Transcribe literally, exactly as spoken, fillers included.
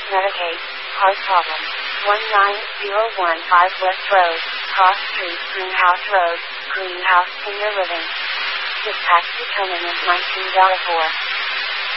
Medicaid, heart problem. one nine zero one five West Road, Cross Street, Greenhouse Road, Greenhouse Senior Living. Dispatch determinant nineteen four.